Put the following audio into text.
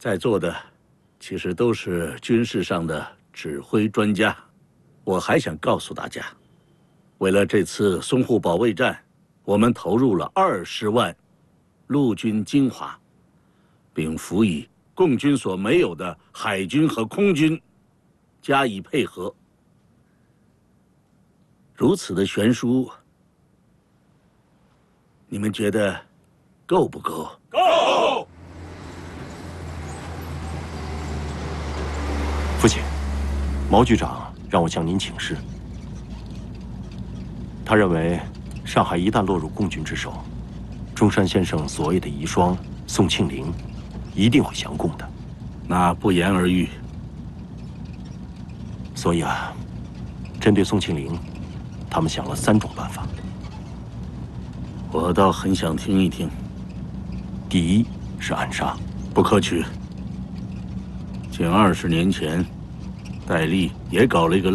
在座的其实都是军事上的指挥专家。我还想告诉大家，为了这次淞沪保卫战，我们投入了20万陆军精华，并辅以共军所没有的海军和空军加以配合。如此的悬殊，你们觉得够不够？ 够！ 父亲，毛局长让我向您请示。他认为，上海一旦落入共军之手，中山先生所谓的遗孀宋庆龄，一定会降共的。 那不言而喻。 所以啊，针对宋庆龄，他们想了3种办法。 我倒很想听一听。 第一是暗杀， 不可取。近20年前，戴笠也搞了一个